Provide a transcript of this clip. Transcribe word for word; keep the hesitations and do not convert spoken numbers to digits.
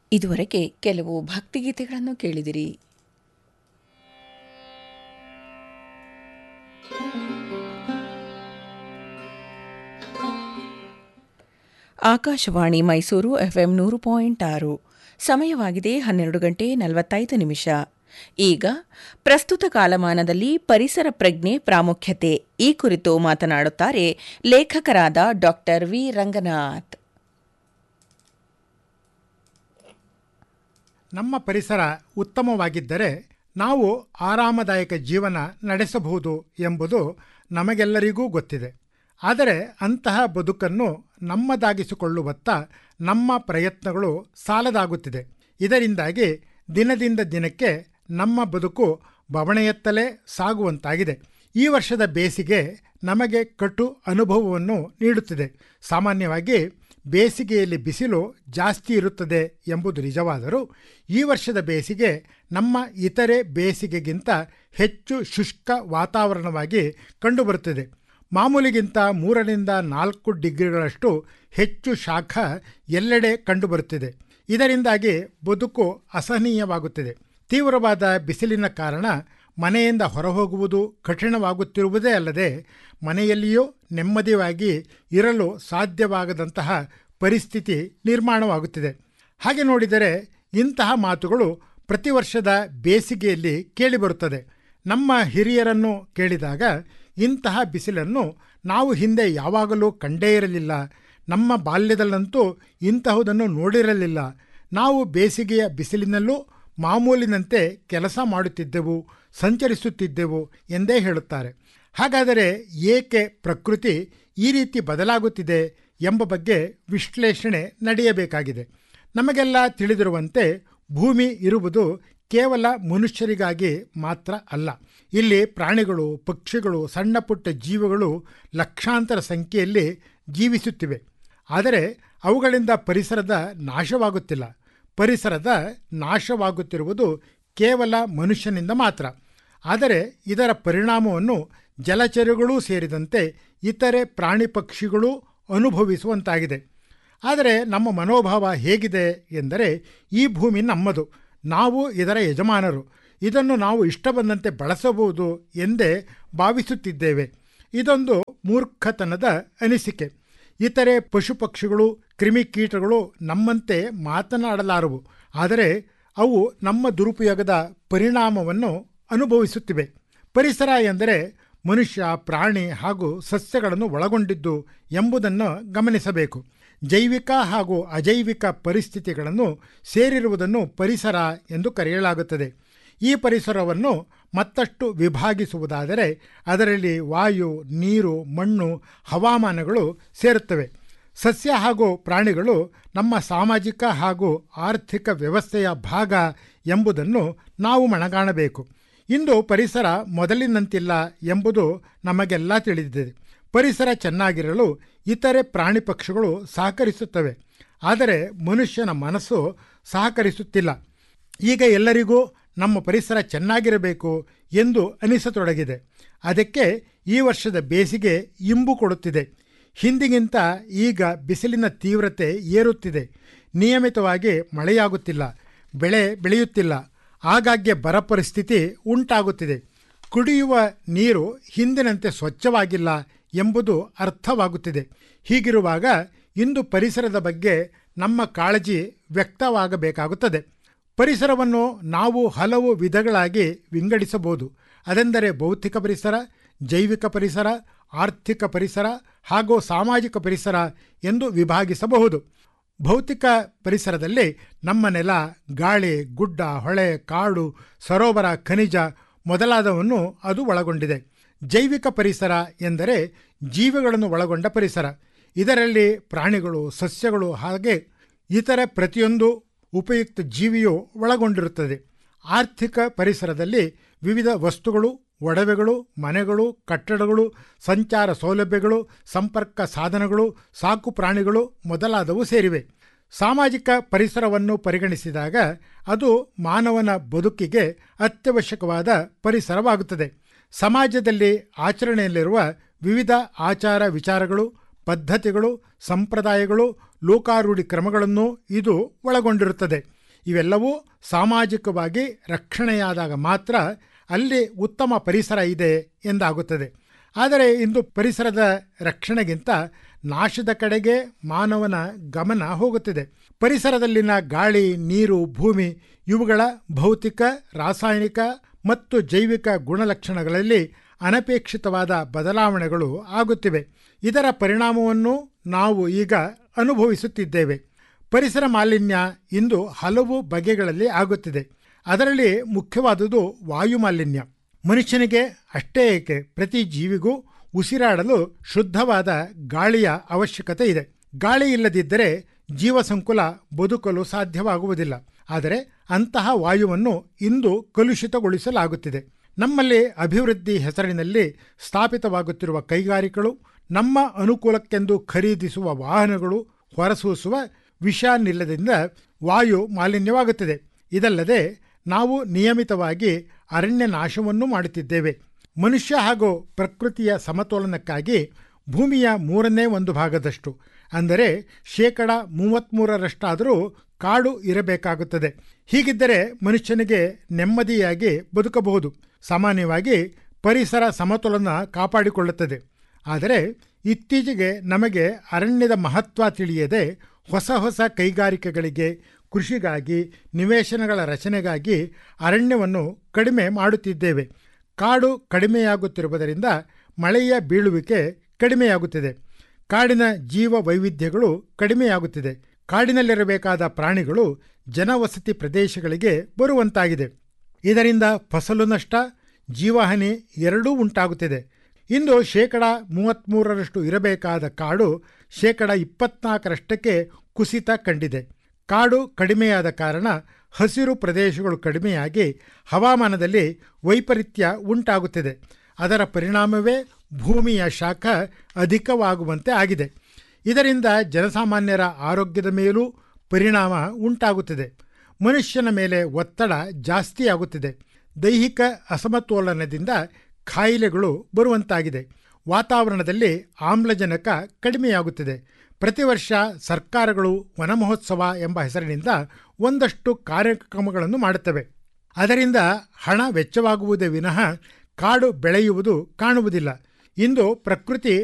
ಇದುವರೆಗೆ ಕೆಲವು ಭಕ್ತಿಗೀತೆಗಳನ್ನು ಕೇಳಿದಿರಿ. ಆಕಾಶವಾಣಿ ಮೈಸೂರು ಎಫ್ಎಂ ನೂರು ಪಾಯಿಂಟ್ ಆರು. ಸಮಯವಾಗಿದೆ ಹನ್ನೆರಡು ಗಂಟೆ ನಲವತ್ತೈದು ನಿಮಿಷ. ಈಗ ಪ್ರಸ್ತುತ ಕಾಲಮಾನದಲ್ಲಿ ಪರಿಸರ ಪ್ರಜ್ಞೆ ಪ್ರಾಮುಖ್ಯತೆ ಈ ಕುರಿತು ಮಾತನಾಡುತ್ತಾರೆ ಲೇಖಕರಾದ ಡಾಕ್ಟರ್ ವಿ ರಂಗನಾಥ್. ನಮ್ಮ ಪರಿಸರ ಉತ್ತಮವಾಗಿದ್ದರೆ ನಾವು ಆರಾಮದಾಯಕ ಜೀವನ ನಡೆಸಬಹುದು ಎಂಬುದು ನಮಗೆಲ್ಲರಿಗೂ ಗೊತ್ತಿದೆ. ಆದರೆ ಅಂತಹ ಬದುಕನ್ನು ನಮ್ಮದಾಗಿಸಿಕೊಳ್ಳುವತ್ತ ನಮ್ಮ ಪ್ರಯತ್ನಗಳು ಸಾಲದಾಗುತ್ತಿದೆ. ಇದರಿಂದಾಗಿ ದಿನದಿಂದ ದಿನಕ್ಕೆ ನಮ್ಮ ಬದುಕು ಬವಣೆಯತ್ತಲೇ ಸಾಗುವಂತಾಗಿದೆ. ಈ ವರ್ಷದ ಬೇಸಿಗೆ ನಮಗೆ ಕಟು ಅನುಭವವನ್ನು ನೀಡುತ್ತಿದೆ. ಸಾಮಾನ್ಯವಾಗಿ ಬೇಸಿಗೆಯಲ್ಲಿ ಬಿಸಿಲು ಜಾಸ್ತಿ ಇರುತ್ತದೆ ಎಂಬುದು ನಿಜವಾದರೂ ಈ ವರ್ಷದ ಬೇಸಿಗೆ ನಮ್ಮ ಇತರೆ ಬೇಸಿಗೆಗಿಂತ ಹೆಚ್ಚು ಶುಷ್ಕ ವಾತಾವರಣವಾಗಿ ಕಂಡುಬರುತ್ತದೆ. ಮಾಮೂಲಿಗಿಂತ ಮೂರರಿಂದ ನಾಲ್ಕು ಡಿಗ್ರಿಗಳಷ್ಟು ಹೆಚ್ಚು ಶಾಖ ಎಲ್ಲೆಡೆ ಕಂಡುಬರುತ್ತಿದೆ. ಇದರಿಂದಾಗಿ ಬದುಕು ಅಸಹನೀಯವಾಗುತ್ತಿದೆ. ತೀವ್ರವಾದ ಬಿಸಿಲಿನ ಕಾರಣ ಮನೆಯಿಂದ ಹೊರಹೋಗುವುದು ಕಠಿಣವಾಗುತ್ತಿರುವುದೇ ಅಲ್ಲದೆ ಮನೆಯಲ್ಲಿಯೂ ನೆಮ್ಮದಿಯಾಗಿ ಇರಲು ಸಾಧ್ಯವಾಗದಂತಹ ಪರಿಸ್ಥಿತಿ ನಿರ್ಮಾಣವಾಗುತ್ತಿದೆ. ಹಾಗೆ ನೋಡಿದರೆ ಇಂತಹ ಮಾತುಗಳು ಪ್ರತಿ ವರ್ಷದ ಬೇಸಿಗೆಯಲ್ಲಿ ಕೇಳಿಬರುತ್ತದೆ. ನಮ್ಮ ಹಿರಿಯರನ್ನು ಕೇಳಿದಾಗ ಇಂತಹ ಬಿಸಿಲನ್ನು ನಾವು ಹಿಂದೆ ಯಾವಾಗಲೂ ಕಂಡೇ ಇರಲಿಲ್ಲ, ನಮ್ಮ ಬಾಲ್ಯದಲ್ಲಂತೂ ಇಂತಹುದನ್ನು ನೋಡಿರಲಿಲ್ಲ, ನಾವು ಬೇಸಿಗೆಯ ಬಿಸಿಲಿನಲ್ಲೂ ಮಾಮೂಲಿನಂತೆ ಕೆಲಸ ಮಾಡುತ್ತಿದ್ದೆವು, ಸಂಚರಿಸುತ್ತಿದ್ದೆವು ಎಂದೇ ಹೇಳುತ್ತಾರೆ. ಹಾಗಾದರೆ ಏಕೆ ಪ್ರಕೃತಿ ಈ ರೀತಿ ಬದಲಾಗುತ್ತಿದೆ ಎಂಬ ಬಗ್ಗೆ ವಿಶ್ಲೇಷಣೆ ನಡೆಯಬೇಕಾಗಿದೆ. ನಮಗೆಲ್ಲ ತಿಳಿದಿರುವಂತೆ ಭೂಮಿ ಇರುವುದು ಕೇವಲ ಮನುಷ್ಯರಿಗಾಗಿ ಮಾತ್ರ ಅಲ್ಲ. ಇಲ್ಲಿ ಪ್ರಾಣಿಗಳು, ಪಕ್ಷಿಗಳು, ಸಣ್ಣ ಪುಟ್ಟ ಜೀವಿಗಳು ಲಕ್ಷಾಂತರ ಸಂಖ್ಯೆಯಲ್ಲಿ ಜೀವಿಸುತ್ತಿವೆ. ಆದರೆ ಅವುಗಳಿಂದ ಪರಿಸರದ ನಾಶವಾಗುತ್ತಿಲ್ಲ. ಪರಿಸರದ ನಾಶವಾಗುತ್ತಿರುವುದು ಕೇವಲ ಮನುಷ್ಯನಿಂದ ಮಾತ್ರ. ಆದರೆ ಇದರ ಪರಿಣಾಮವನ್ನು ಜಲಚರಗಳೂ ಸೇರಿದಂತೆ ಇತರೆ ಪ್ರಾಣಿ ಪಕ್ಷಿಗಳು ಅನುಭವಿಸುವಂತಾಗಿದೆ. ಆದರೆ ನಮ್ಮ ಮನೋಭಾವ ಹೇಗಿದೆ ಎಂದರೆ ಈ ಭೂಮಿ ನಮ್ಮದು, ನಾವು ಇದರ ಯಜಮಾನರು, ಇದನ್ನು ನಾವು ಇಷ್ಟ ಬಂದಂತೆ ಬಳಸಬಹುದು ಎಂದೇ ಭಾವಿಸುತ್ತಿದ್ದೇವೆ. ಇದೊಂದು ಮೂರ್ಖತನದ ಅನಿಸಿಕೆ. ಇತರೆ ಪಶು ಪಕ್ಷಿಗಳು, ಕ್ರಿಮಿಕೀಟಗಳು ನಮ್ಮಂತೆ ಮಾತನಾಡಲಾರವು, ಆದರೆ ಅವು ನಮ್ಮ ದುರುಪಯೋಗದ ಪರಿಣಾಮವನ್ನು ಅನುಭವಿಸುತ್ತಿವೆ. ಪರಿಸರ ಎಂದರೆ ಮನುಷ್ಯ, ಪ್ರಾಣಿ ಹಾಗೂ ಸಸ್ಯಗಳನ್ನು ಒಳಗೊಂಡಿದ್ದು ಎಂಬುದನ್ನು ಗಮನಿಸಬೇಕು. ಜೈವಿಕ ಹಾಗೂ ಅಜೈವಿಕ ಪರಿಸ್ಥಿತಿಗಳನ್ನು ಸೇರಿರುವುದನ್ನು ಪರಿಸರ ಎಂದು ಕರೆಯಲಾಗುತ್ತದೆ. ಈ ಪರಿಸರವನ್ನು ಮತ್ತಷ್ಟು ವಿಭಾಗಿಸುವುದಾದರೆ ಅದರಲ್ಲಿ ವಾಯು, ನೀರು, ಮಣ್ಣು, ಹವಾಮಾನಗಳು ಸೇರುತ್ತವೆ. ಸಸ್ಯ ಹಾಗೂ ಪ್ರಾಣಿಗಳು ನಮ್ಮ ಸಾಮಾಜಿಕ ಹಾಗೂ ಆರ್ಥಿಕ ವ್ಯವಸ್ಥೆಯ ಭಾಗ ಎಂಬುದನ್ನು ನಾವು ಮನಗಾಣಬೇಕು. ಇಂದು ಪರಿಸರ ಮೊದಲಿನಂತಿಲ್ಲ ಎಂಬುದು ನಮಗೆಲ್ಲ ತಿಳಿದಿದೆ. ಪರಿಸರ ಚೆನ್ನಾಗಿರಲು ಇತರೆ ಪ್ರಾಣಿ ಪಕ್ಷಿಗಳು ಸಹಕರಿಸುತ್ತವೆ, ಆದರೆ ಮನುಷ್ಯನ ಮನಸ್ಸು ಸಹಕರಿಸುತ್ತಿಲ್ಲ. ಈಗ ಎಲ್ಲರಿಗೂ ನಮ್ಮ ಪರಿಸರ ಚೆನ್ನಾಗಿರಬೇಕು ಎಂದು ಅನಿಸತೊಡಗಿದೆ. ಅದಕ್ಕೆ ಈ ವರ್ಷದ ಬೇಸಿಗೆ ಇಂಬು ಕೊಡುತ್ತಿದೆ. ಹಿಂದಿಗಿಂತ ಈಗ ಬಿಸಿಲಿನ ತೀವ್ರತೆ ಏರುತ್ತಿದೆ. ನಿಯಮಿತವಾಗಿ ಮಳೆಯಾಗುತ್ತಿಲ್ಲ, ಬೆಳೆ ಬೆಳೆಯುತ್ತಿಲ್ಲ, ಆಗಾಗ್ಗೆ ಬರ ಪರಿಸ್ಥಿತಿ ಉಂಟಾಗುತ್ತಿದೆ. ಕುಡಿಯುವ ನೀರು ಹಿಂದಿನಂತೆ ಸ್ವಚ್ಛವಾಗಿಲ್ಲ ಎಂಬುದು ಅರ್ಥವಾಗುತ್ತಿದೆ. ಹೀಗಿರುವಾಗ ಇಂದು ಪರಿಸರದ ಬಗ್ಗೆ ನಮ್ಮ ಕಾಳಜಿ ವ್ಯಕ್ತವಾಗಬೇಕಾಗುತ್ತದೆ. ಪರಿಸರವನ್ನು ನಾವು ಹಲವು ವಿಧಗಳಾಗಿ ವಿಂಗಡಿಸಬಹುದು. ಅದೆಂದರೆ ಭೌತಿಕ ಪರಿಸರ, ಜೈವಿಕ ಪರಿಸರ, ಆರ್ಥಿಕ ಪರಿಸರ ಹಾಗೂ ಸಾಮಾಜಿಕ ಪರಿಸರ ಎಂದು ವಿಭಾಗಿಸಬಹುದು. ಭೌತಿಕ ಪರಿಸರದಲ್ಲಿ ನಮ್ಮ ನೆಲ, ಗಾಳಿ, ಗುಡ್ಡ, ಹೊಳೆ, ಕಾಡು, ಸರೋವರ, ಖನಿಜ ಮೊದಲಾದವನ್ನು ಅದು ಒಳಗೊಂಡಿದೆ. ಜೈವಿಕ ಪರಿಸರ ಎಂದರೆ ಜೀವಿಗಳನ್ನು ಒಳಗೊಂಡ ಪರಿಸರ. ಇದರಲ್ಲಿ ಪ್ರಾಣಿಗಳು, ಸಸ್ಯಗಳು ಹಾಗೆ ಇತರ ಪ್ರತಿಯೊಂದು ಉಪಯುಕ್ತ ಜೀವಿಯು ಒಳಗೊಂಡಿರುತ್ತದೆ. ಆರ್ಥಿಕ ಪರಿಸರದಲ್ಲಿ ವಿವಿಧ ವಸ್ತುಗಳು, ಒಡವೆಗಳು, ಮನೆಗಳು, ಕಟ್ಟಡಗಳು, ಸಂಚಾರ ಸೌಲಭ್ಯಗಳು, ಸಂಪರ್ಕ ಸಾಧನಗಳು, ಸಾಕು ಪ್ರಾಣಿಗಳು ಮೊದಲಾದವು ಸೇರಿವೆ. ಸಾಮಾಜಿಕ ಪರಿಸರವನ್ನು ಪರಿಗಣಿಸಿದಾಗ ಅದು ಮಾನವನ ಬದುಕಿಗೆ ಅತ್ಯವಶ್ಯಕವಾದ ಪರಿಸರವಾಗುತ್ತದೆ. ಸಮಾಜದಲ್ಲಿ ಆಚರಣೆಯಲ್ಲಿರುವ ವಿವಿಧ ಆಚಾರ ವಿಚಾರಗಳು, ಪದ್ಧತಿಗಳು, ಸಂಪ್ರದಾಯಗಳು, ಲೋಕಾರೂಢಿ ಕ್ರಮಗಳನ್ನು ಇದು ಒಳಗೊಂಡಿರುತ್ತದೆ. ಇವೆಲ್ಲವೂ ಸಾಮಾಜಿಕವಾಗಿ ರಕ್ಷಣೆಯಾದಾಗ ಮಾತ್ರ ಅಲ್ಲಿ ಉತ್ತಮ ಪರಿಸರ ಇದೆ ಎಂದಾಗುತ್ತದೆ. ಆದರೆ ಇಂದು ಪರಿಸರದ ರಕ್ಷಣೆಗಿಂತ ನಾಶದ ಕಡೆಗೆ ಮಾನವನ ಗಮನ ಹೋಗುತ್ತಿದೆ. ಪರಿಸರದಲ್ಲಿನ ಗಾಳಿ, ನೀರು, ಭೂಮಿ ಇವುಗಳ ಭೌತಿಕ, ರಾಸಾಯನಿಕ ಮತ್ತು ಜೈವಿಕ ಗುಣಲಕ್ಷಣಗಳಲ್ಲಿ ಅನಪೇಕ್ಷಿತವಾದ ಬದಲಾವಣೆಗಳು ಆಗುತ್ತಿವೆ. ಇದರ ಪರಿಣಾಮವನ್ನು ನಾವು ಈಗ ಅನುಭವಿಸುತ್ತಿದ್ದೇವೆ. ಪರಿಸರ ಮಾಲಿನ್ಯ ಇಂದು ಹಲವು ಬಗೆಗಳಲ್ಲಿ ಆಗುತ್ತಿದೆ. ಅದರಲ್ಲಿ ಮುಖ್ಯವಾದುದು ವಾಯುಮಾಲಿನ್ಯ. ಮನುಷ್ಯನಿಗೆ ಅಷ್ಟೇ ಏಕೆ, ಪ್ರತಿ ಜೀವಿಗೂ ಉಸಿರಾಡಲು ಶುದ್ಧವಾದ ಗಾಳಿಯ ಅವಶ್ಯಕತೆ ಇದೆ. ಗಾಳಿ ಇಲ್ಲದಿದ್ದರೆ ಜೀವಸಂಕುಲ ಬದುಕಲು ಸಾಧ್ಯವಾಗುವುದಿಲ್ಲ. ಆದರೆ ಅಂತಹ ವಾಯುವನ್ನು ಇಂದು ಕಲುಷಿತಗೊಳಿಸಲಾಗುತ್ತಿದೆ. ನಮ್ಮಲ್ಲಿ ಅಭಿವೃದ್ಧಿ ಹೆಸರಿನಲ್ಲಿ ಸ್ಥಾಪಿತವಾಗುತ್ತಿರುವ ಕೈಗಾರಿಕೆಗಳು, ನಮ್ಮ ಅನುಕೂಲಕ್ಕೆಂದು ಖರೀದಿಸುವ ವಾಹನಗಳು ಹೊರಸೂಸುವ ವಿಷಾನಿಲದಿಂದ ವಾಯು ಮಾಲಿನ್ಯವಾಗುತ್ತಿದೆ. ಇದಲ್ಲದೆ ನಾವು ನಿಯಮಿತವಾಗಿ ಅರಣ್ಯ ನಾಶವನ್ನು ಮಾಡುತ್ತಿದ್ದೇವೆ. ಮನುಷ್ಯ ಹಾಗೂ ಪ್ರಕೃತಿಯ ಸಮತೋಲನಕ್ಕಾಗಿ ಭೂಮಿಯ ಮೂರನೇ ಒಂದು ಭಾಗದಷ್ಟು, ಅಂದರೆ ಶೇಕಡ ಮೂವತ್ತ್ಮೂರರಷ್ಟಾದರೂ ಕಾಡು ಇರಬೇಕಾಗುತ್ತದೆ. ಹೀಗಿದ್ದರೆ ಮನುಷ್ಯನಿಗೆ ನೆಮ್ಮದಿಯಾಗಿ ಬದುಕಬಹುದು. ಸಾಮಾನ್ಯವಾಗಿ ಪರಿಸರ ಸಮತೋಲನ ಕಾಪಾಡಿಕೊಳ್ಳುತ್ತದೆ. ಆದರೆ ಇತ್ತೀಚೆಗೆ ನಮಗೆ ಅರಣ್ಯದ ಮಹತ್ವ ತಿಳಿಯದೆ ಹೊಸ ಹೊಸ ಕೈಗಾರಿಕೆಗಳಿಗೆ, ಕೃಷಿಗಾಗಿ, ನಿವೇಶನಗಳ ರಚನೆಗಾಗಿ ಅರಣ್ಯವನ್ನು ಕಡಿಮೆ ಮಾಡುತ್ತಿದ್ದೇವೆ. ಕಾಡು ಕಡಿಮೆಯಾಗುತ್ತಿರುವುದರಿಂದ ಮಳೆಯ ಬೀಳುವಿಕೆ ಕಡಿಮೆಯಾಗುತ್ತಿದೆ. ಕಾಡಿನ ಜೀವ ವೈವಿಧ್ಯಗಳು ಕಡಿಮೆಯಾಗುತ್ತಿದೆ. ಕಾಡಿನಲ್ಲಿರಬೇಕಾದ ಪ್ರಾಣಿಗಳು ಜನವಸತಿ ಪ್ರದೇಶಗಳಿಗೆ ಬರುವಂತಾಗಿದೆ. ಇದರಿಂದ ಫಸಲು ನಷ್ಟ, ಜೀವಹಾನಿ ಎರಡೂ ಉಂಟಾಗುತ್ತಿದೆ. ಇಂದು ಶೇಕಡ ಮೂವತ್ತ್ಮೂರರಷ್ಟು ಇರಬೇಕಾದ ಕಾಡು ಶೇಕಡ ಇಪ್ಪತ್ನಾಲ್ಕರಷ್ಟಕ್ಕೆ ಕುಸಿತ ಕಂಡಿದೆ. ಕಾಡು ಕಡಿಮೆಯಾದ ಕಾರಣ ಹಸಿರು ಪ್ರದೇಶಗಳು ಕಡಿಮೆಯಾಗಿ ಹವಾಮಾನದಲ್ಲಿ ವೈಪರೀತ್ಯ ಉಂಟಾಗುತ್ತಿದೆ. ಅದರ ಪರಿಣಾಮವೇ ಭೂಮಿಯ ಶಾಖ ಅಧಿಕವಾಗುವಂತೆ ಆಗಿದೆ. ಇದರಿಂದ ಜನಸಾಮಾನ್ಯರ ಆರೋಗ್ಯದ ಮೇಲೂ ಪರಿಣಾಮ ಉಂಟಾಗುತ್ತಿದೆ. ಮನುಷ್ಯನ ಮೇಲೆ ಒತ್ತಡ ಜಾಸ್ತಿಯಾಗುತ್ತಿದೆ. ದೈಹಿಕ ಅಸಮತೋಲನದಿಂದ ಕಾಯಿಲೆಗಳು ಬರುವಂತಾಗಿದೆ. ವಾತಾವರಣದಲ್ಲಿ ಆಮ್ಲಜನಕ ಕಡಿಮೆಯಾಗುತ್ತಿದೆ. ಪ್ರತಿ ವರ್ಷ ಸರ್ಕಾರಗಳು ವನ ಮಹೋತ್ಸವ ಎಂಬ ಹೆಸರಿನಿಂದ ಒಂದಷ್ಟು ಕಾರ್ಯಕ್ರಮಗಳನ್ನು ಮಾಡುತ್ತವೆ. ಅದರಿಂದ ಹಣ ವೆಚ್ಚವಾಗುವುದೇ ವಿನಃ ಕಾಡು ಬೆಳೆಯುವುದು ಕಾಣುವುದಿಲ್ಲ. ಇಂದು ಪ್ರಕೃತಿ